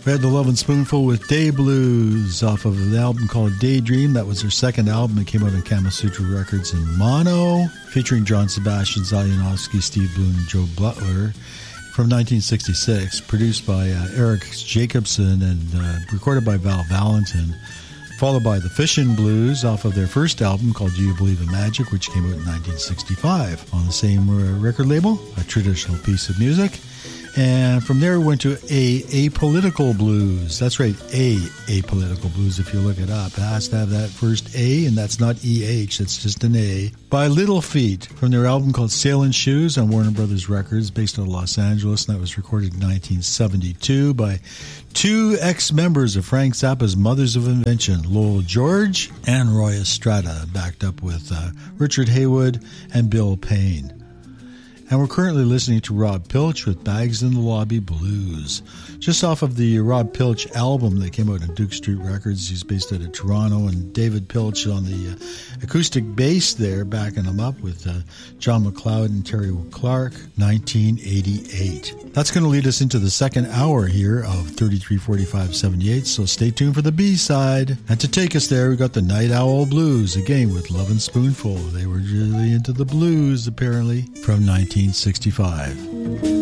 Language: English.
We had the Lovin' Spoonful with Day Blues off of an album called Daydream. That was their second album. It came out on Kama Sutra Records in mono, featuring John Sebastian, Zalyanowski, Steve Bloom, and Joe Butler, from 1966, produced by Eric Jacobson and recorded by Val Valentin, followed by the Fishin' Blues off of their first album called Do You Believe in Magic, which came out in 1965 on the same record label, a traditional piece of music. And from there we went to Apolitical Blues. That's right, Apolitical Blues, if you look it up. It has to have that first A, and that's not E-H, that's just an A. By Little Feat, from their album called Sailin' Shoes on Warner Brothers Records, based out of Los Angeles, and that was recorded in 1972 by two ex-members of Frank Zappa's Mothers of Invention, Lowell George and Roy Estrada, backed up with Richard Haywood and Bill Payne. And we're currently listening to Rob Pilch with Bags in the Lobby Blues. Just off of the Rob Pilch album that came out on Duke Street Records. He's based out of Toronto, and David Pilch on the acoustic bass there, backing him up with John McLeod and Terry Clark, 1988. That's going to lead us into the second hour here of 334578, so stay tuned for the B-side. And to take us there, we got the Night Owl Blues, again with Lovin' Spoonful. They were really into the blues, apparently, from 1965.